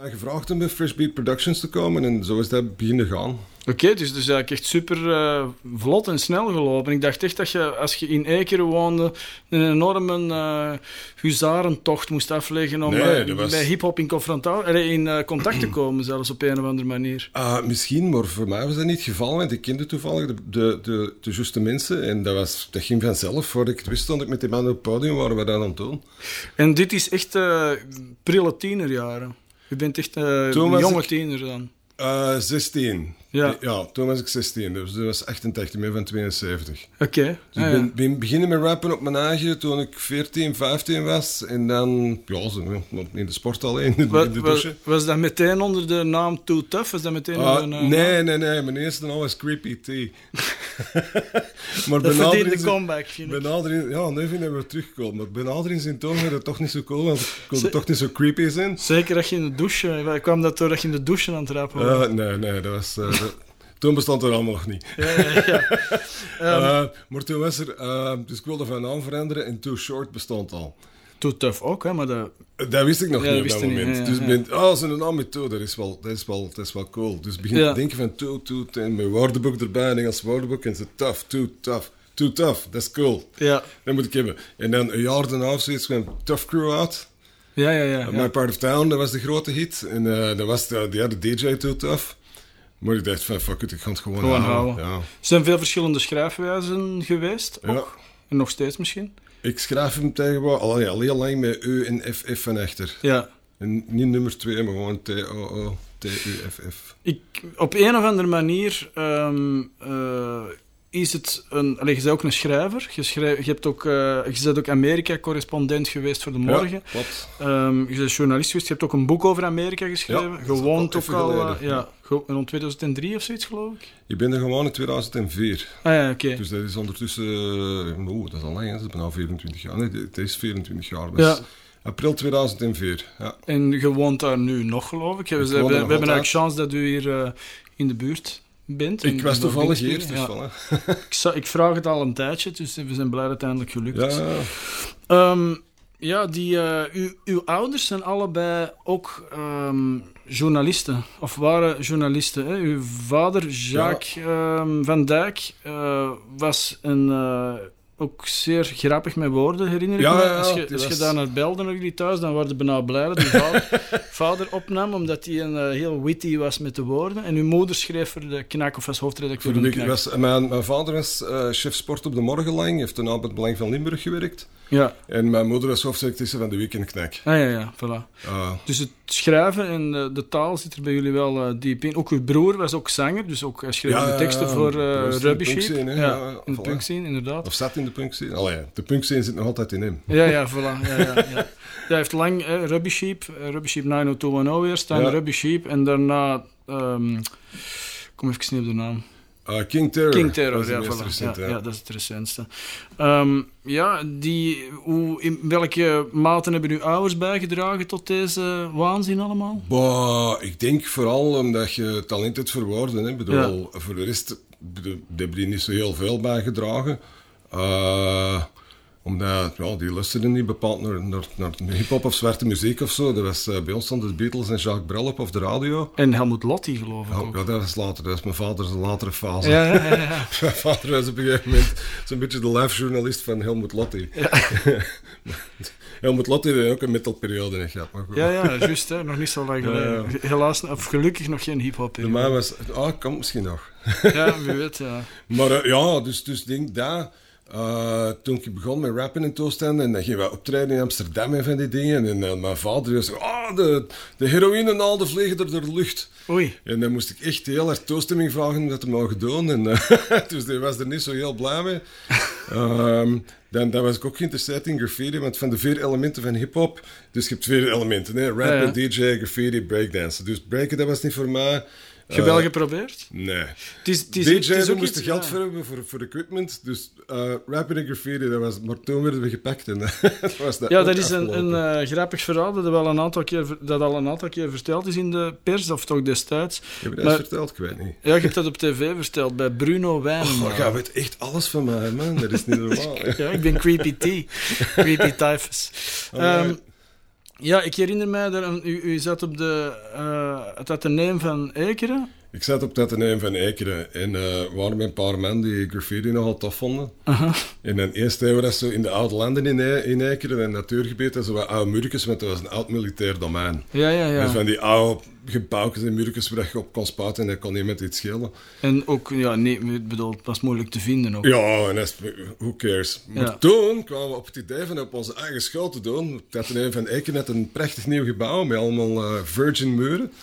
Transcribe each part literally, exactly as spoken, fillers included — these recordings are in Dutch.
Gevraagd om bij Fresh Beat Productions te komen en zo is dat beginnen gaan. Oké, okay, dus het is eigenlijk echt super uh, vlot en snel gelopen. Ik dacht echt dat je, als je in Ekeren woonde, een enorme uh, huzarentocht moest afleggen om nee, uh, was... bij hip-hop in, confronta- in uh, contact te komen, zelfs op een of andere manier. Uh, misschien, maar voor mij was dat niet het geval, want ik kende toevallig de, de, de, de juiste mensen en dat, was, dat ging vanzelf. Voordat ik het wist, stond ik met die man op het podium, waren we dat aan het doen. En dit is echt uh, prille tienerjaren. Je bent echt uh, een jonge ik... tiener dan. Uh, zestien. Ja. ja, toen was ik zestien, dus dat was achtentachtig, ik ben van tweeënzeventig. Oké. Okay. Dus ah, ik ben, ja. ben beginnen met rappen op mijn eigen toen ik veertien, vijftien was. En dan, ja, zo, in de sport alleen, in, was, in de douche. Was, was dat meteen onder de naam Too Tough? Was dat meteen uh, onder de, uh, nee, nee, nee, mijn eerste naam was Creepy T. Maar dat verdient de comeback, vind ik. Benadering, ja, nu vind ik weer terugkomen. Maar benadering zijn toon werd het toch niet zo cool, want ik kon er toch niet zo creepy zijn. Zeker dat je in de douche... Kwam dat door dat je in de douche aan het rappen was? Uh, nee, nee, dat was... Uh, dat, toen bestond er allemaal nog niet. Ja, ja, ja. um, uh, maar toen was er... Uh, dus ik wilde van naam veranderen en Too Short bestond al. Too Tough ook, hè? Maar dat... Dat wist ik nog ja, niet op dat moment. Niet, ja, ja, dus ja. ben oh, zo'n naam met Too, dat is wel, dat is wel, dat is wel cool. Dus begin ja. te denken van Too, Too, en mijn woordenboek erbij, een Engels woordenboek, en ze tough, Too Tough. Too Tough, dat is cool. Ja. Dat moet ik hebben. En dan een jaar daarna of zoiets kwam Tough Crew uit. Ja, ja, ja. My ja. Part of Town, dat was de grote hit. En uh, dat was de, ja, de D J Too Tough. Maar ik dacht van, fuck it, ik ga het gewoon, gewoon houden. houden. Ja. Er zijn veel verschillende schrijfwijzen geweest, ook. Ja. En nog steeds misschien. Ik schrijf hem tegenwoordig al, ja, al heel lang met U en F F van achter. Ja. En niet nummer twee, maar gewoon T O O T U F F. Ik, op een of andere manier... Um, uh, is het een... Allee, je bent ook een schrijver. Je, schrijf, je, hebt ook, uh, je bent ook Amerika-correspondent geweest voor De Morgen. Ja, klopt. Um, je bent journalist geweest. Je hebt ook een boek over Amerika geschreven. Ja, je woont ook al... Uh, ja, rond tweeduizend drie of zoiets, geloof ik. Ik ben er gewoon in tweeduizend vier. Ah ja, oké. Okay. Dus dat is ondertussen... Uh, oh, dat is al lang, hè. Dat is bijna vierentwintig jaar. Nee, het is vierentwintig jaar. Dus ja. April tweeduizend vier, ja. En je woont daar nu nog, geloof ik. We, we, we hebben eigenlijk chance dat u hier uh, in de buurt... bent. Ik was toevallig eerst, dus ja. van, ik, zou, ik vraag het al een tijdje, dus we zijn blij dat het eindelijk gelukt ja. is. Um, ja, die, uh, uw, uw ouders zijn allebei ook um, journalisten, of waren journalisten. Hè? Uw vader, Jacques ja. um, van Dijk, uh, was een... Uh, ook zeer grappig met woorden, herinner ik ja, me. Ja, als je, als was... je daar naar belde naar jullie thuis, dan waren ze bijna blij dat uw vader, vader opnam, omdat hij een, uh, heel witty was met de woorden. En uw moeder schreef voor de Knak of was hoofdredacteur voor de, van de was, mijn, mijn vader was uh, chef sport op de Morgen lang, heeft toen op het Belang van Limburg gewerkt. Ja. En mijn moeder was hoofdredactrice van de Weekend Knak. Ah ja, ja, voilà. Uh. Dus het schrijven en uh, de taal zit er bij jullie wel uh, diep in. Ook uw broer was ook zanger, dus ook, hij schreef ja, de teksten ja, voor uh, Rubby Sheep. Ja, ja, in de voilà. punkscene, inderdaad. Of zat in de punkscene. Allee, de punkscene zit nog altijd in hem. Ja, ja, voilà. Ja, ja, ja. Hij heeft lang uh, Rubby Sheep, uh, Rubby Sheep negen nul twee nul eerst, dan ja. Rubby Sheep en daarna... Um, kom even niet op de naam. Uh, King Terror. King Terror, ja, voilà. recent, ja, ja. ja, dat is het recentste. Um, ja, die, hoe, in welke mate hebben uw ouders bijgedragen tot deze waanzin allemaal? Bah, ik denk vooral omdat je talent hebt voor woorden. Hè. Bedoel, ja. Voor de rest hebben die niet zo heel veel bijgedragen. Uh, omdat, ja, die luisterden niet bepaald naar, naar, naar hip-hop of zwarte muziek of zo. Dat was, uh, bij ons stonden de Beatles en Jacques Brel op of de radio. En Helmut Lotti, geloof ik ja, ook. Ja, dat was later. Dat was mijn vader zijn latere fase. Ja, ja, ja, ja. Mijn vader was op een gegeven moment zo'n beetje de live-journalist van Helmut Lotti. Ja. Helmut Lotti heeft ook een metalperiode gehad. Maar goed. Ja, ja, juist. Hè. Nog niet zo lang geleden. Ja, ja. Helaas, of gelukkig nog geen hip-hop. De mij was... Ah, kan misschien nog. Ja, wie weet, ja. Maar uh, ja, dus, dus denk dat... Uh, toen ik begon met rappen en toestanden en dan gingen we optreden in Amsterdam en van die dingen en uh, mijn vader zei, oh, de, de heroïnenaalden vliegen er door de lucht. Oei. En dan moest ik echt heel hard toestemming vragen om dat te mogen doen en uh, dus die was er niet zo heel blij mee. um, dan, dan was ik ook geïnteresseerd in graffiti, want van de vier elementen van hip-hop, dus je hebt vier elementen, hè? Rappen, ja, ja. D J, graffiti, breakdansen. Dus breken, dat was niet voor mij. Heb je uh, wel geprobeerd? Nee. Het is, het is, D J, het is we moesten iets, geld ja. voor hebben voor, voor equipment. Dus uh, rappen en graffiti, dat was... Maar toen werden we gepakt. En dat was dat ja, dat is een, een uh, grappig verhaal dat, wel een aantal keer, dat al een aantal keer verteld is in de pers, of toch destijds. Heb je dat maar, eens verteld? Ik weet niet. Ja, je hebt dat op tv verteld, bij Bruno Wijnendaal. Oh, jij weet echt alles van mij, man. Dat is niet normaal. Ja, ik ben Creepy T. Creepy Typhus. Um, Ja, ik herinner mij, dat een, u, u zat op de, uh, het ateneum van Ekeren. Ik zat op het ateneum van Ekeren en er uh, waren een paar mensen die graffiti nogal tof vonden. Uh-huh. En dan eerst hebben we dat zo in de oude landen in, e- in Ekeren, in het natuurgebied, zo wat oude murkjes, want dat was een oud militair domein. Ja, ja, ja. Dus van die oude gebouwjes en murkjes waar je op kon spuiten en dat kon niemand iets schelen. En ook, ja, nee, ik bedoel, het was moeilijk te vinden ook. Ja, en dat is, who cares. Maar Ja. toen kwamen we op het idee van op onze eigen school te doen. Het ateneum van Ekeren had een prachtig nieuw gebouw met allemaal uh, virgin muren.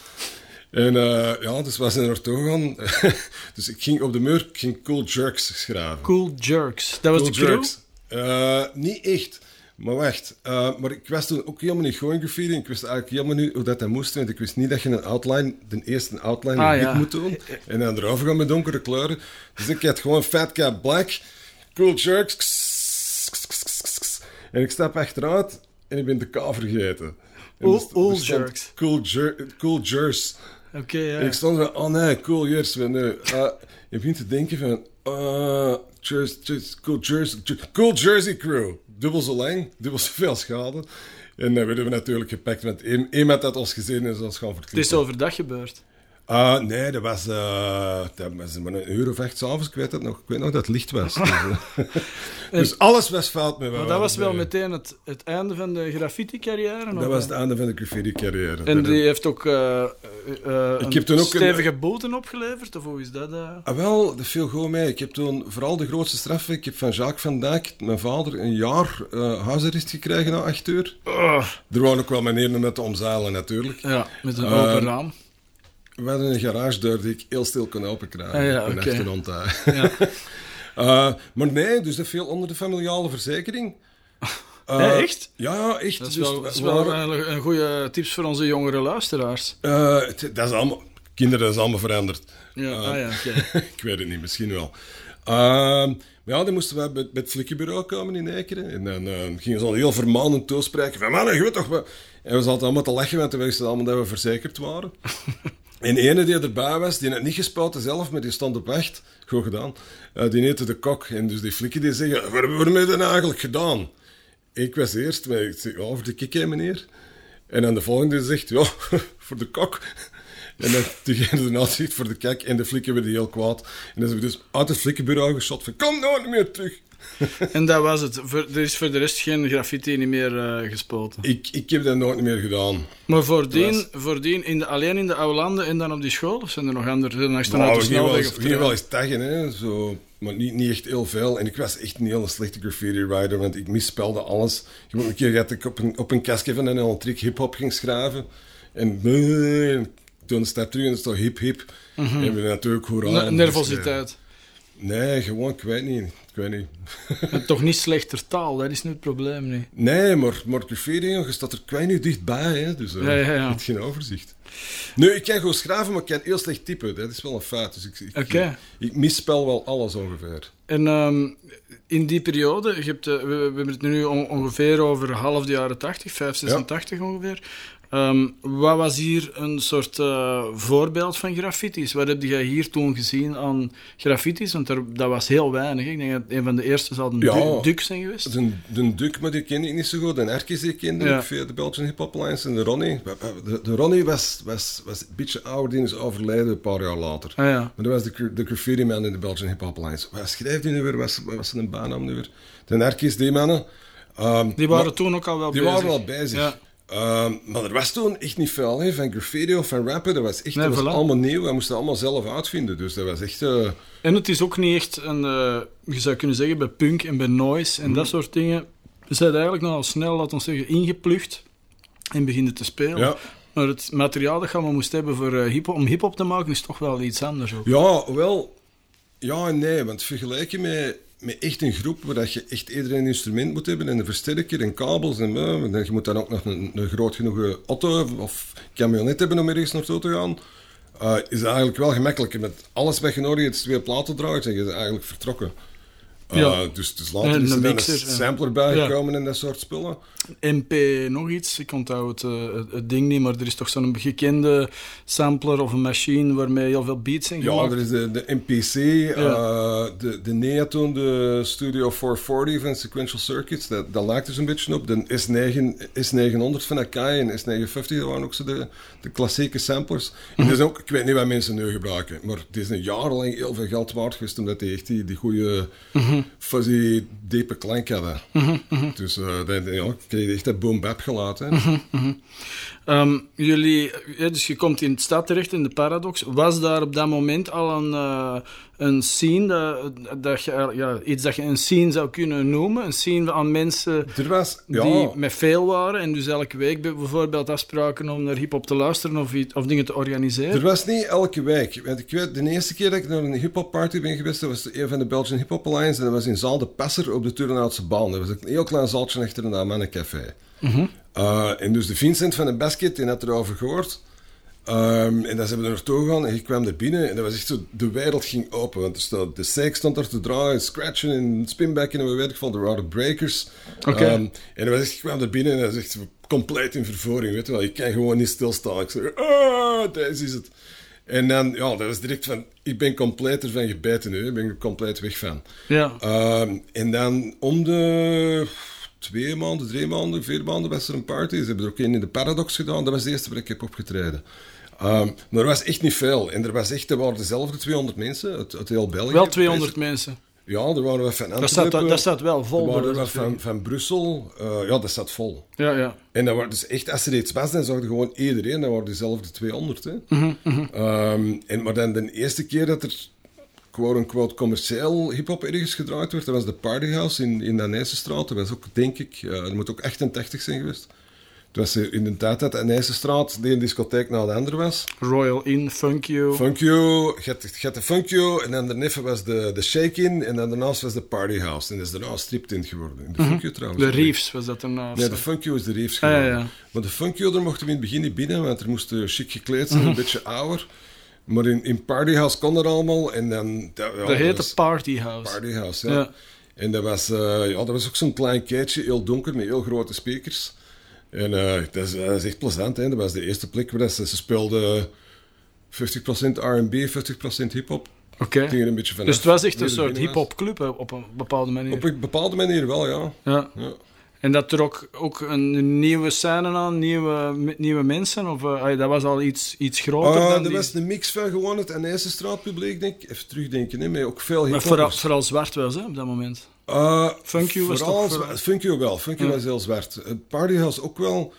En uh, ja, dus we zijn er naartoe gegaan. Dus ik ging op de muur, ik ging Cool Jerks schrijven. Cool Jerks. Dat was Cool de crew? Jerks. Uh, niet echt. Maar wacht. Uh, maar ik was toen ook helemaal niet goed in graffiti. Ik wist eigenlijk helemaal niet hoe dat, dat moest. Want ik wist niet dat je een outline, de eerste outline Ah, wit ja. moet doen. En dan erover gaan met donkere kleuren. Dus ik had gewoon Fat Cat Black, Cool Jerks. Kss, kss, kss, kss, kss. En ik stap achteruit en ik ben de K vergeten. En Ool- er st- er Ool stond Jerks. Cool, jer- cool Jers. Oké, ja. En ik stond van, oh nee, Cool Jers. Nee. Uh, je begint te denken van, uh, Jers, Jers, cool, Jersey, cool Jersey Crew. Dubbel zo lang, dubbel zoveel schade. En dat werden we natuurlijk gepakt, want iemand had ons gezien en is ons gaan Het is verklippen. overdag gebeurd. Uh, nee, dat was, uh, dat was maar een uur of echt s'avonds. Ik weet het nog. Ik weet nog dat het licht was. Dus, uh, dus alles was fout met me. Maar dat was wel meteen het, het einde van de graffiti-carrière? Dat was het einde van de graffiti-carrière. En Dat- die heeft ook uh, uh, Ik een heb toen ook een- stevige boete opgeleverd? Of hoe is dat? Uh? Ah, wel, dat viel goed mee. Ik heb toen vooral de grootste straffen. Ik heb van Jacques van Dijk, mijn vader, een jaar uh, huisarrest gekregen na acht uur. Oh, Er waren ook wel manieren met te omzeilen, natuurlijk. ja, met een Uh, open raam. We hadden een garagedeur die ik heel stil kon openkrijgen. Ah, ja, Een oké. achterhand. uh. Ja. Uh, maar nee, dus dat viel onder de familiale verzekering. Uh, Nee, echt? Ja, echt. Dat is Dus wel, we dat is wel waren- een, een goede tips voor onze jongere luisteraars. Uh, het- dat is allemaal... Kinderen, dat is allemaal veranderd. Ja, Uh, ah ja, oké. ik weet het niet, misschien wel. Uh, maar ja, dan moesten we bij, bij het flikkenbureau komen in Ekeren. En dan uh, gingen ze al heel vermanend toespreken. Van, man, je weet toch wat... En we zaten allemaal te lachen, want we wisten allemaal dat we verzekerd waren. En de ene die erbij was, die had niet gespoten zelf, maar die stond op wacht. Goed gedaan. Uh, die heette de kok. En dus die flikken die zeggen, waar hebben we dat eigenlijk gedaan? Ik was eerst, maar ik zeg, ja, voor de kikker, meneer. En dan de volgende die zegt, ja, voor de kok. En dan diegene erna zegt voor de kijk en de flikken werden heel kwaad. En dan zijn we dus uit het flikkenbureau geschot van, kom nou niet meer terug. En dat was het. Voor- Er is voor de rest geen graffiti niet meer uh, gespoten. Ik, ik heb dat nooit meer gedaan. Maar voordien, Was- voordien in de, alleen in de oude landen en dan op die school? Of zijn er nog andere? Zijn er nog staan Nou, uit we de gingen wel snelweg eens, of we gingen wel trein? eens taggen, hè, zo, maar niet, niet echt heel veel. En ik was echt een hele slechte graffiti-writer, want ik misspelde alles. Ik heb ook een keer gehad dat ik op een, op een kastje van een trick hip-hop ging schrijven. En uh, toen een stap terug en het is toch hip-hip. En we hebben natuurlijk hoera. Ne- nervositeit. Nee, gewoon, ik weet niet. Ik weet niet. En toch niet slechter taal, dat is nu het probleem niet. Nee, maar, maar graffiti, je staat er kwijt nu dichtbij, hè, dus uh, Ja, ja, ja. je hebt geen overzicht. Nu, ik kan goed schrijven, maar ik kan heel slecht typen. Dat is wel een feit. Dus ik, ik, Oké. ik, ik misspel wel alles ongeveer. En um, in die periode, je hebt, uh, we, we hebben het nu on- ongeveer over half de jaren tachtig, vijf, zesentachtig ongeveer. Um, wat was hier een soort uh, voorbeeld van graffitis? Wat heb jij hier toen gezien aan graffitis? Want er, dat was heel weinig. Ik denk dat een van de eerste zal een Ja. du- Duk zijn geweest. De, de Duke, maar die kende ik niet zo goed. De Erkes, die kende Ja. ik via de Belgian Hip Hop Alliance. En de Ronnie. De, de Ronnie was, was, was een beetje ouder, die is overleden een paar jaar later. Ah, ja. Maar dat was de, gra- de graffiti man in de Belgian Hip Hop Alliance. Wat schreef die nu weer? Wat was, was zijn bijnaam nu weer? De Erkes, die mannen. Um, Die waren maar- toen ook al wel Die bezig. waren al bezig. Ja. Ehm, maar er was toen echt niet veel hè, van graffiti of van rappen. Dat was echt Nee, dat was voilà. allemaal nieuw. We moesten allemaal zelf uitvinden. Dus dat was echt... eh, En het is ook niet echt een, uh, je zou kunnen zeggen, bij punk en bij noise en Mhm. dat soort dingen. We zijn eigenlijk nogal snel, laten we zeggen, ingeplucht en beginnen te spelen. ja. Maar het materiaal dat je maar moest hebben voor, uh, hip om hip-hop te maken is toch wel iets anders ook. ja, wel... Ja en nee. Want vergelijken met, met echt een groep waar dat je echt iedereen een instrument moet hebben en een versterker en kabels. En, uh, en je moet dan ook nog een, een groot genoeg auto of camionet hebben om ergens naartoe te gaan. Uh, is eigenlijk wel gemakkelijker. Met alles wat je nodig hebt, is twee platen draait en je is eigenlijk vertrokken. Uh, Ja. dus, dus later En is er een dan mixer, een ja. sampler bijgekomen en dat soort spullen. M P nog iets, ik onthoud het, uh, het, het ding niet, maar er is toch zo'n gekende sampler of een machine waarmee heel veel beats zijn Ja, gemaakt. er is de, de M P C, uh, de, de Neaton, de Studio vierhonderdveertig van Sequential Circuits, dat, dat lijkt er zo'n beetje op. De S negen, S negenhonderd van Akai en S negenhonderdvijftig, dat waren ook zo de, de klassieke samplers. En dat is ook, ik weet niet wat mensen nu gebruiken, maar het is een jarenlang heel veel geld waard geweest, omdat die echt die, die goede Mm-hmm. fuzzy, diepe klank hadden. Mm-hmm, mm-hmm. Dus uh, dat, ja, ik kreeg echt dat boom-bap gelaten. Mm-hmm, mm-hmm. Um, jullie, ja, dus je komt in de stad terecht, in de Paradox. Was daar op dat moment al een, uh, een scene, dat, dat je, ja, iets dat je een scene zou kunnen noemen? Een scene aan mensen Er was, ja, die met veel waren en dus elke week bijvoorbeeld afspraken om naar hip-hop te luisteren of, iets, of dingen te organiseren? er was niet elke week. Want ik weet, de eerste keer dat ik naar een hip-hop party ben geweest, dat was een van de Belgian Hip Hop Alliance en dat was in Zaal de Passer op de Turnhoutse baan. Dat was een heel klein zaaltje achter een Amannecafé. Mm-hmm. Uh, en dus de Vincent van de Basket, die had erover gehoord. Um, en dan zijn we er naartoe gegaan en ik kwam er binnen en dat was echt zo, de wereld ging open. Want er stond, de Seek stond er te draaien, scratchen en spinbacken en wat weet ik van, er waren breakers. Okay. Um, en dat was echt, ik kwam er binnen en dat was echt compleet in vervoering, weet je wel. Ik kan gewoon niet stilstaan. Ik zei, ah, deze is het. En dan, ja, dat was direct van, ik ben compleet ervan gebeten nu, ik ben er compleet weg van. Ja. Um, en dan om de twee maanden, drie maanden, vier maanden was er een party. Ze hebben er ook een in de Paradox gedaan. Dat was de eerste waar ik heb opgetreden. Um, maar er was echt niet veel. En er was echt, er waren dezelfde tweehonderd mensen uit, uit heel België. Wel tweehonderd mensen. Ja, er waren we van Antwerpen. Dat staat, dat staat wel vol. Er waren dat we van, van Brussel. Uh, ja, dat staat vol. Ja, ja. En dat was dus echt, als er iets was, dan zag je gewoon iedereen. Dat waren dezelfde tweehonderd. Hè. Mm-hmm, mm-hmm. Um, en, maar dan de eerste keer dat er quote-unquote commercieel hip-hop ergens gedraaid werd, dat was de Partyhouse in, in de Nijssenstraat. Dat was ook, denk ik, uh, dat moet ook achtentachtig zijn geweest. Het was in de tijd dat de Nijssenstraat de een discotheek na de andere was. Royal Inn, Funk You. Funk You, je had de Funk You, en dan daarneven was de, de Shake-In, en dan daarnaast was de Partyhouse. En dat is daarna een striptent geworden. De Mm-hmm. Funk You trouwens. De Reefs was dat daarna. Nee, de Funk You is de Reefs Ah, geworden. ja, ja. Maar de Funk You, daar mochten we in het begin niet binnen, want er moesten chic gekleed zijn, Mm-hmm. een beetje ouder. Maar in, in Partyhouse kon dat allemaal. En dan, dat, ja, dat heette was Partyhouse. Partyhouse, ja. Ja. En dat was, uh, ja, dat was ook zo'n klein keitje, heel donker, met heel grote speakers. En uh, dat, is, dat is echt plezant, hè. Dat was de eerste plek waar ze, ze speelden vijftig procent R en B, vijftig procent hip-hop. Oké. Okay. Een beetje van Dus het was echt een wie er soort binnen was. hip-hop club hè, op een bepaalde manier. Op een bepaalde manier wel, ja. Ja. ja. En dat trok ook een nieuwe scène aan, nieuwe, nieuwe mensen? Of uh, dat was al iets, iets groter Uh, dan dat die... was een mix van gewoon het Nijssenstraatpubliek, denk ik. Even terugdenken, hè, met ook veel Maar hip-hop. vooral, vooral zwart was, hè, op dat moment. Uh, Funk You was vooral toch... zwa- Funk You wel. Funk You Ja. was heel zwart. Het Partyhouse ook wel.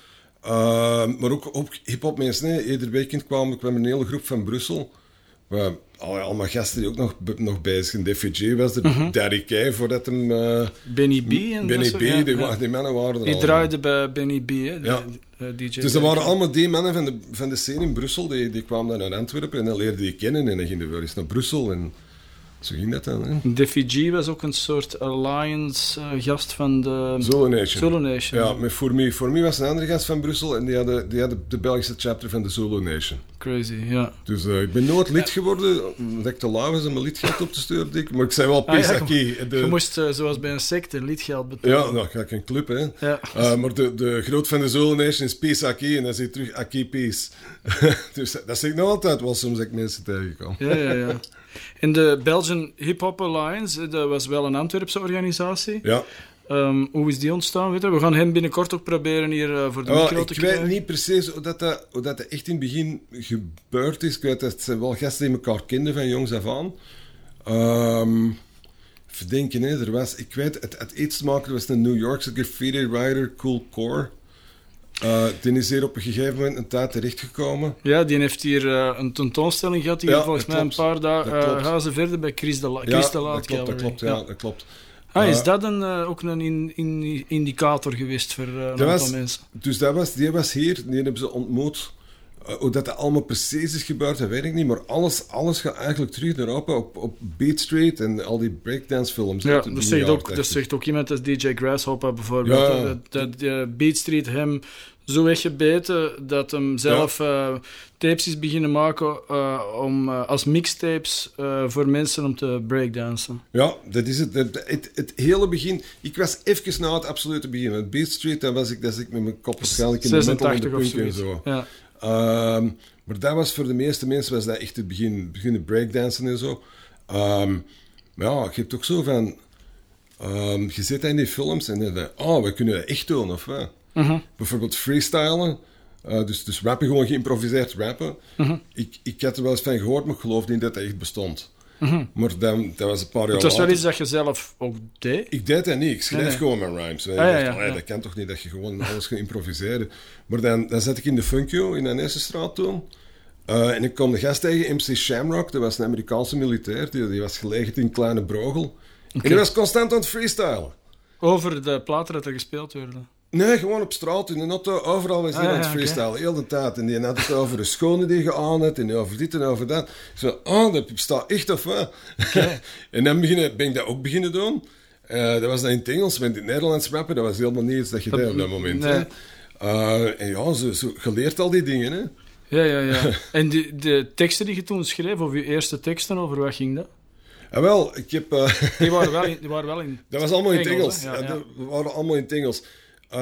Uh, maar ook, ook hip-hop mensen. Hè. Ieder weekend kwam, kwam een hele groep van Brussel. Waar, al- allemaal gasten die ook nog, nog bezig zijn. D V G was er. Mhm. Daddy K, voordat hem... Uh, Benny B. En Benny dat B, soort- ja, die, ja. wa- die mannen waren er Die al. draaide bij Benny B, hè, de, Ja. de D J. Dus dat waren allemaal die mannen van de, van de scene in Brussel. Die, die kwamen dan naar Antwerpen en dan leerden die kennen. En dan gingen die weer eens naar Brussel. En zo ging dat dan. Hè. D V G was ook een soort alliance uh, gast van de... Zulu Nation. Zulu Nation. Ja, maar voor mij, voor mij was een andere gast van Brussel en die hadden, die hadden de Belgische chapter van de Zulu Nation. Crazy, ja. Dus uh, ik ben nooit lid geworden, omdat ik te lui was om mijn lidgeld op te sturen, denk ik. Maar ik zei wel, Ah, ja, Pisaki. je, de... je moest, uh, zoals bij een secte, lidgeld betalen. Ja, nou, ga ik een club, hè. Ja. Uh, maar de, de groot van de Zulu Nation is Pisaki en dan zeg je terug Aki Peace. Dus dat zeg ik nog altijd wel soms dat ik mensen tegenkom. Ja, ja, ja. En de Belgian Hip Hop Alliance, dat was wel een Antwerpse organisatie. Ja. Um, hoe is die ontstaan? Weet je? We gaan hem binnenkort ook proberen hier uh, voor de Oh, micro te ik krijgen. weet niet precies hoe dat, dat, hoe dat echt in het begin gebeurd is. Ik weet dat het zijn wel gasten die elkaar kenden van jongs af aan. Um, verdenken, hè. Er was, ik weet, het, het iets te maken was een New Yorkse graffiti writer, Cool Core. Uh, die is hier op een gegeven moment een tijd terechtgekomen. Ja, die heeft hier uh, een tentoonstelling gehad. Die Ja, volgens dat mij een klopt. paar dagen Dat uh, klopt. huizen verder bij Chris de, La- Ja, Chris de Laat dat klopt, dat Gallery. klopt, ja, dat klopt. Ah, is Uh, dat een, uh, ook een in, in, indicator geweest voor uh, een Dat aantal was- mensen? Dus dat was, die was hier, die hebben ze ontmoet. Uh, hoe dat, dat allemaal precies is gebeurd, dat weet ik niet. Maar alles, alles gaat eigenlijk terug naar Europa op, op Beat Street en al die breakdance films. Ja, uit de dat jaren zegt, ook, tachtig. dat zegt ook iemand als D J Grasshopper bijvoorbeeld. Ja. hè, Dat, dat uh, Beat Street hem zo weggebeten dat hem zelf ja. uh, tapes is beginnen maken uh, om, uh, als mixtapes uh, voor mensen om te breakdansen. Ja, dat is het. Het, het. het hele begin... Ik was even na het absolute begin. Met Beat Street, dan was ik, dat was ik met mijn kop waarschijnlijk in de metal en de punk en zo. Ja. Um, maar dat was voor de meeste mensen was dat echt het begin. Beginnen breakdansen en zo. Um, maar ja, je hebt ook zo van... Um, je zit in die films en dan denk je, oh, we kunnen dat echt doen, of wat? Uh-huh. Bijvoorbeeld freestylen. Uh, dus, dus rappen, gewoon geïmproviseerd rappen. Uh-huh. Ik, ik had er wel eens van gehoord, maar ik geloofde niet dat dat echt bestond. Uh-huh. Maar dan, dat was een paar jaar Het was later. wel iets dat je zelf ook deed? Ik deed dat niet. Ik schreef nee, nee. gewoon mijn rhymes. Ah, ja, dacht, ja, oh, ja, ja. Dat kan toch niet, dat je gewoon alles gaat improviseren. Maar dan, dan zat ik in de Funkio, in de Nessenstraat toen. Uh, en ik kwam de gast tegen, M C Shamrock. Dat was een Amerikaanse militair. Die, die was gelegerd in Kleine Brogel. Okay. En die was constant aan het freestylen. Over de platen dat er gespeeld werden? Nee, gewoon op straat, in de auto, overal was hij ah, aan het ja, freestylen, okay. heel de tijd. En die had het over de schone die je aan hebt, en over dit en over dat. Ik zei, oh, dat bestaat echt of wat? Okay. En dan beginnen, ben ik dat ook beginnen doen. Uh, dat was dan in het Engels, maar in het Nederlands rappen, dat was helemaal niet iets dat je dat, deed op dat moment. Nee. Uh, en ja, zo, zo, je leert al die dingen, hè. Ja, ja, ja. En die, de teksten die je toen schreef, of je eerste teksten, over wat ging dat? Ja, wel, ik heb... Uh, die, waren wel in, die waren wel in Dat was allemaal in het Engels. Ja, ja. Ja, dat waren allemaal in het Engels. Uh,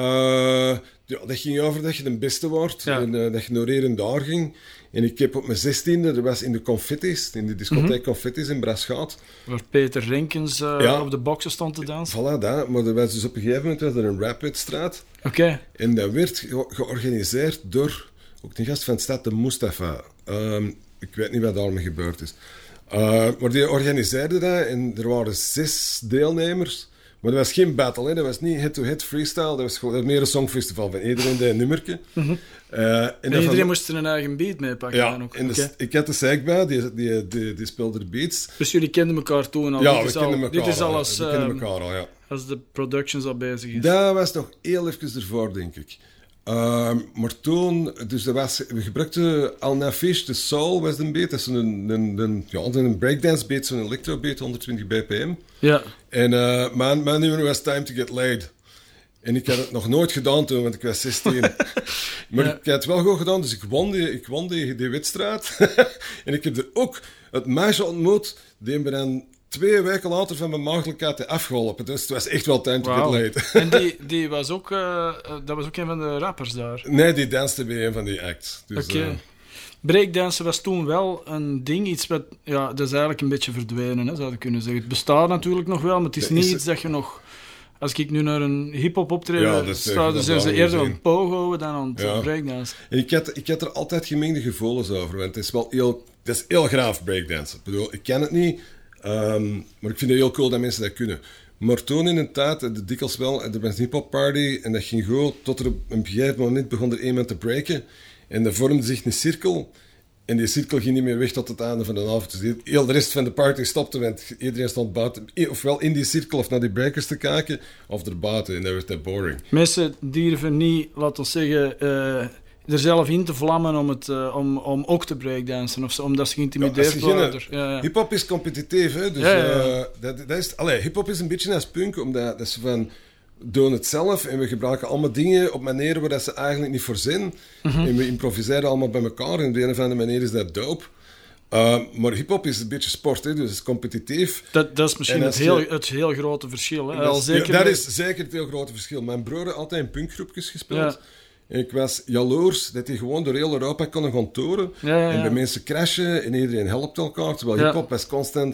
ja, dat ging over dat je de beste wordt. Ja. En uh, dat je naar hier en daar ging. En ik heb op mijn zestiende, dat was in de Confettis, in de discotheek mm-hmm. Confettis in Braschaat. Waar Peter Renkens uh, ja. op de boksen stond te dansen. Voilà, dat. Maar er was dus op een gegeven moment was er een rap-wedstrijd. Oké. Okay. En dat werd ge- georganiseerd door ook een gast van de stad, de Mustafa. Um, ik weet niet wat daarmee gebeurd is. Uh, maar die organiseerde dat en er waren zes deelnemers. Maar dat was geen battle, hè. Dat was niet head-to-head freestyle. Dat was gewoon meer een songfestival van iedereen deed een nummertje. Mm-hmm. Uh, en en iedereen van... moest er een eigen beat mee pakken. Ja, dan ook. En okay. de, ik had de Seik bij, die, die, die, die speelde de beats. Dus jullie kenden elkaar toen al? Ja, dit we is kenden al, elkaar dit is al. Als, we kenden um, elkaar al, ja. Als de productions al bezig is. Dat was nog heel even ervoor, denk ik. Uh, maar toen, dus dat was, we gebruikten Al Nafish, de Soul was een beat. Dat is een, een, een, ja, een breakdance beat, zo'n electro beat, honderdtwintig b p m. Ja. En uh, mijn, mijn nummer was Time to Get Laid. En ik had het nog nooit gedaan toen, want ik was zestien. Maar ja. ik had het wel goed gedaan, dus ik won die, ik won die, die wedstrijd. En ik heb er ook het meisje ontmoet, die me dan twee weken later van mijn maagdelijkheid afgeholpen. Dus het was echt wel Time to wow. Get Laid. En die, die was ook, uh, dat was ook een van de rappers daar? Nee, die danste bij een van die acts. Dus, Oké. Okay. Uh, Breakdansen was toen wel een ding, iets wat, ja, dat is eigenlijk een beetje verdwenen, hè, zou je kunnen zeggen. Het bestaat natuurlijk nog wel, maar het is dat niet is iets dat je nog... Als ik nu naar een hip-hop optreden ja, sta, dan zijn ze eerder aan het pogo dan aan het ja. breakdansen. En ik had, ik had er altijd gemengde gevoelens over, want het is wel heel, het is heel graaf breakdansen. Ik bedoel, ik ken het niet, um, maar ik vind het heel cool dat mensen dat kunnen. Maar toen in een tijd, de dikwijls wel, er was een hip-hop party en dat ging goed, tot er op een gegeven moment begon er iemand te breken. En er vormde zich een cirkel. En die cirkel ging niet meer weg tot het einde van de avond. Dus heel de rest van de party stopte, want iedereen stond buiten. Ofwel in die cirkel of naar die breakers te kijken, of erbuiten. En dat werd dat boring. Mensen durven niet, laten we zeggen, uh, er zelf in te vlammen om, het, uh, om, om ook te breakdansen. Of zo, omdat ze geïntimideerd ja, worden. Ja, ja. Hip-hop is competitief, hè. Dus, ja, ja, ja. Uh, dat, dat is, allee, hip-hop is een beetje als punk, omdat dat ze van... doen het zelf en we gebruiken allemaal dingen op manieren waar dat ze eigenlijk niet voor zijn. Mm-hmm. En we improviseren allemaal bij elkaar en op de een of andere manier is dat dope. Uh, maar hip-hop is een beetje sport, hè, dus het is competitief. Dat, dat is misschien het heel, je, het heel grote verschil. Hè? Dat, Al zeker ja, dat is zeker het heel grote verschil. Mijn broer had altijd in punkgroepjes gespeeld. Ja. En ik was jaloers dat hij gewoon door heel Europa kon gaan toeren. Ja, ja, ja. En bij mensen crashen en iedereen helpt elkaar. Terwijl ja. hip-hop was constant...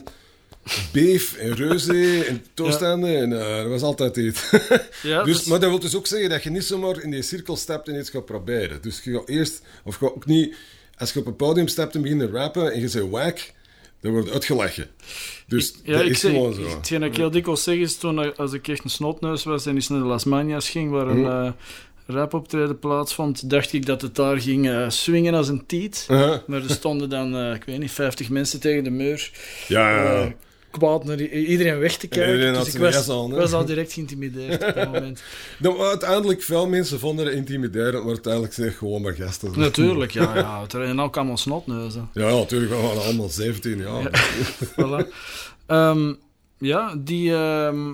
beef en reuze en toestanden ja. en uh, dat was altijd iets. Ja, dus, dus... Maar dat wil dus ook zeggen dat je niet zomaar in die cirkel stapt en iets gaat proberen. Dus je gaat eerst, of je gaat ook niet, als je op een podium stapt en begint te rappen en je zegt wack, dan wordt het uitgelachen. Dus ja, dat ik is zeg, gewoon zo. Hetgeen dat ik heel dikwijls zeg is, toen als ik echt een snotneus was en eens naar de Las Manias ging, waar een... Mm. Uh, rapoptreden plaatsvond, dacht ik dat het daar ging uh, swingen als een tiet. Uh-huh. Maar er stonden dan, uh, ik weet niet, vijftig mensen tegen de muur. Ja, ja, ja. Uh, kwaad naar iedereen weg te kijken. Dus ik was, aan, was al direct geïntimideerd op dat moment. Nou, uiteindelijk, veel mensen vonden het intimiderend, maar uiteindelijk zeg gewoon maar gasten. Natuurlijk, ja. ja. En ook allemaal snotneuzen. Ja, natuurlijk, we waren allemaal zeventien jaar. Ja, voilà. um, ja die... Um,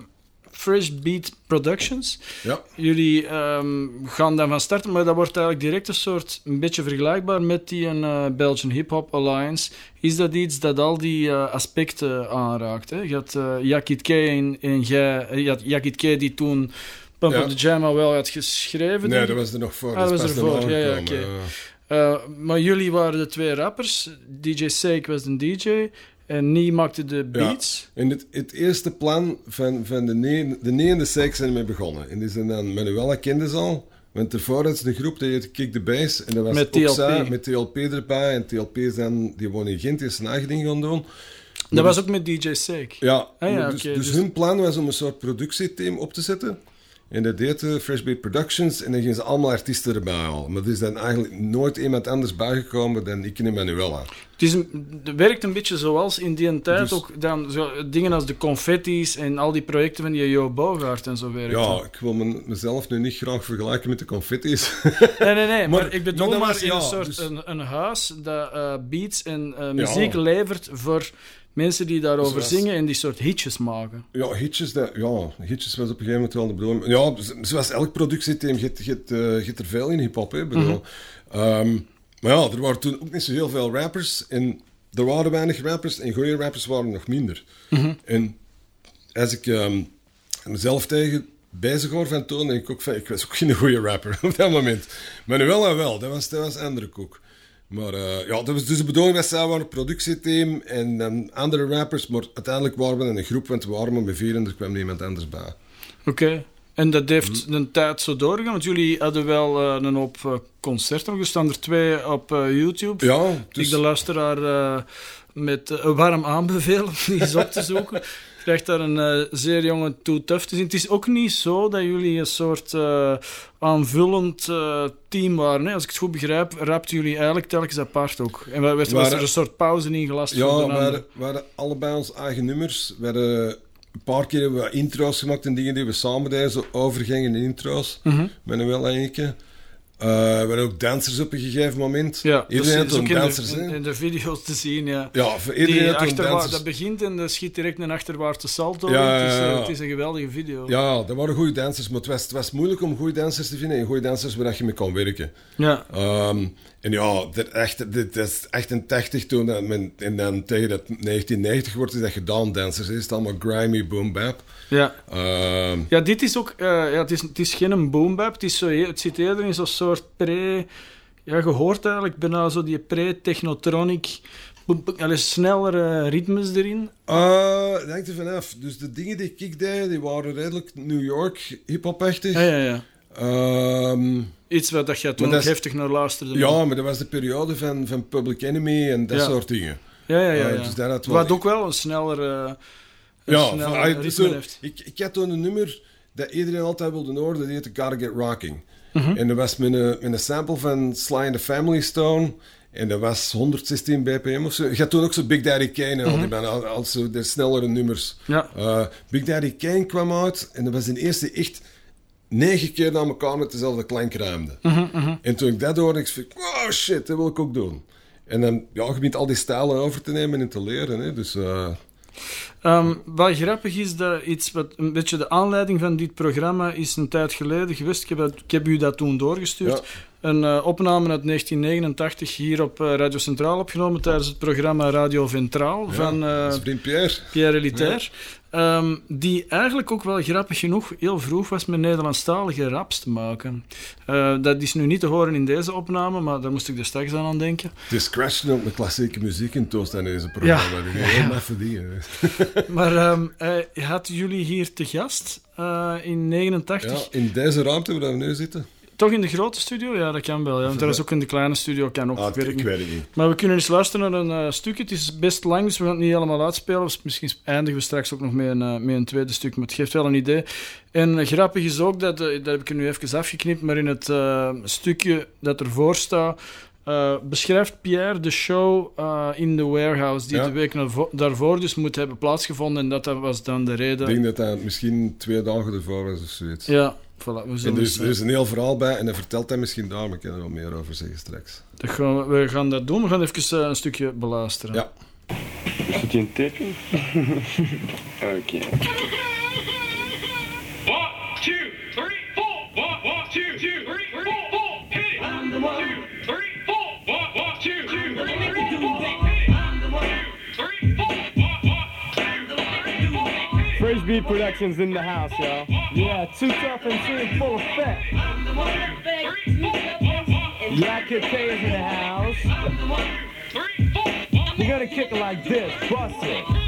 Fresh Beat Productions. Ja. Jullie um, gaan dan van starten, maar dat wordt eigenlijk direct een soort, een beetje vergelijkbaar met die uh, Belgian Hip Hop Alliance. Is dat iets dat al die uh, aspecten aanraakt? Hè? Je had uh, Yakit K en, en jij, je had Yakit K die toen Pump ja. Up the Jam al wel had geschreven. Nee, dat was er nog voor. Ah, dat was er voor, ja, ja, oké. Okay. Uh, maar jullie waren de twee rappers. D J Sake was de D J. En Nie maakte de beats. Ja, en het, het eerste plan van, van de Nee de Nee en de Sake zijn mee begonnen. En die zijn dan Manuela kende ze al. Want ervoor had ze een groep, die heette Kick the Bass. En dat was met T L P. Zij, met T L P erbij. En T L P is dan, die woont in Gent, die is zijn eigen ding gaan doen. Dat maar was dus, ook met D J Sake? Ja, ah, ja dus, okay, dus, dus hun plan was om een soort productieteam op te zetten. En dat deed uh, Fresh Beat Productions. En dan gingen ze allemaal artiesten erbij halen. Maar er is dan eigenlijk nooit iemand anders bijgekomen dan ik en Manuela. Het, is een, het werkt een beetje zoals in die tijd dus, ook dan zo, dingen als de confetti's en al die projecten van die Jo Bogaert en zo werken. Ja, ik wil me, mezelf nu niet graag vergelijken met de confetti's. Nee, nee, nee. maar, maar ik bedoel maar, maar was, in ja, een soort dus, een, een huis dat uh, beats en uh, muziek ja. levert voor mensen die daarover was, zingen en die soort hitjes maken. Ja, hitjes, dat, ja, hitjes was op een gegeven moment wel de bedoeling. Ja, zoals elk productieteam, je hebt uh, er veel in hip-hop. Hè, bedoel. Mm-hmm. Um, maar ja, er waren toen ook niet zo heel veel rappers. En er waren weinig rappers en goede rappers waren nog minder. Mm-hmm. En als ik um, mezelf tegen bezig hoor van toon, denk ik ook van, ik was ook geen goede rapper op dat moment. Maar nu wel en wel, dat was, dat was andere koek. Maar uh, ja, dat was dus de bedoeling dat zij waren een productieteam en dan andere rappers, maar uiteindelijk waren we in een groep, want we waren maar met vier en er kwam niemand anders bij. Oké, okay. En dat heeft mm. een tijd zo doorgegaan, want jullie hadden wel uh, een hoop uh, concerten, er staan er twee op uh, YouTube. Ja, dus... Ik de luisteraar uh, met uh, warm aanbevelen die eens op te zoeken. Krijgt daar een uh, zeer jonge Too Tough te zien. Het is ook niet zo dat jullie een soort uh, aanvullend uh, team waren. Hè? Als ik het goed begrijp, rapten jullie eigenlijk telkens apart ook. En werd, was waren, er een soort pauze ingelast ja, voor de we hadden, we hadden allebei onze eigen nummers. We hadden een paar keer hebben we intro's gemaakt en dingen die we samen deden, zo overgangen in intro's. Mm-hmm. Met een wel eentje. Uh, we hadden ook dansers op een gegeven moment. Ja, iedereen dat is had ook dansers, in, de, in, in de video's te zien, ja. Ja, voor iedereen Die had achterwa- dansers. Dat begint en dat schiet direct een achterwaartse salto. Ja, het, is, ja, ja. het is een geweldige video. Ja, dat waren goede dansers, maar het was, het was moeilijk om goede dansers te vinden en goede dansers waar je mee kon werken. Ja. Um, en ja, dat, echt, dat is achtentachtig toen, en, en dan tegen dat negentien negentig wordt is dat gedaan, dansers. Het is allemaal grimy boom bap. Ja. Um, ja, dit is ook... Uh, ja, het, is, het is geen boom bap, het, is zo, het zit eerder in zo'n soort pre... Ja, je hoort eigenlijk bijna zo die pre-technotronic... Er is snellere ritmes erin. Uh, dat hangt er vanaf. Dus de dingen die ik deed, die waren redelijk New York hip-hop-achtig. Ja, ja, ja. Um, Iets wat dat je toen ook is, heftig naar luisterde. Ja, maar. maar dat was de periode van, van Public Enemy en dat ja. soort dingen. Ja, ja, ja. ja. Uh, dus dat wel... Wat ook wel een snellere, een ja, snellere van, ritme zo, heeft. Ik, ik had toen een nummer dat iedereen altijd wilde horen, dat heette Gotta Get Rocking. Mm-hmm. En dat was met een, met een sample van Sly and the Family Stone. En dat was honderdzestien B P M of zo. Je had toen ook zo Big Daddy Kane, mm-hmm. al, al, al zo de snellere nummers. Ja. Uh, Big Daddy Kane kwam uit en dat was de eerste echt negen keer na elkaar met dezelfde klank ruimde. Mm-hmm, mm-hmm. En toen ik dat hoorde, ik zei, oh shit, dat wil ik ook doen. En dan, ja, je begint al die stijlen over te nemen en te leren. Hè. Dus... Uh, Um, wat grappig is, dat iets wat een beetje de aanleiding van dit programma is een tijd geleden geweest. Ik heb, dat, ik heb u dat toen doorgestuurd. Ja. Een uh, opname uit negentien negenentachtig hier op uh, Radio Centraal opgenomen tijdens het programma Radio Ventraal ja, van uh, Pierre. Pierre Elitaire. Ja. Um, die eigenlijk ook wel grappig genoeg heel vroeg was met Nederlandstalige raps te maken. Uh, dat is nu niet te horen in deze opname, maar daar moest ik er straks aan denken. Het is crashen op de klassieke muziek in toast aan deze programma. Ja. Die heel ja. verdienen. Maar um, uh, hadden jullie hier te gast uh, in negenentachtig? Ja, in deze ruimte waar we nu zitten. Toch in de grote studio? Ja, dat kan wel. Ja. Want er is ook in de kleine studio, kan ook. Ah, ik weet, ik niet. weet het niet. Maar we kunnen eens luisteren naar een uh, stukje. Het is best lang, dus we gaan het niet helemaal uitspelen. Dus misschien eindigen we straks ook nog met een, uh, met een tweede stuk. Maar het geeft wel een idee. En uh, grappig is ook, dat, uh, dat heb ik er nu even afgeknipt, maar in het uh, stukje dat ervoor staat... Uh, beschrijft Pierre de show uh, in The Warehouse, die ja. de week daarvoor dus moet hebben plaatsgevonden. En dat, dat was dan de reden... Ik denk dat dat misschien twee dagen ervoor was of zoiets. Ja, voilà. We zullen en dus, er is een heel verhaal bij en hij vertelt dat misschien daar, maar ik kan er wel meer over zeggen straks. Dat gaan we, we gaan dat doen. We gaan even uh, een stukje beluisteren. Ja. Zit je een tape in? Oké. Okay. Deuce Beat Productions in the house, y'all. Yeah, Too Tough M C in full effect. Black Kid K is in the house. We're gonna kick it like this, bust it.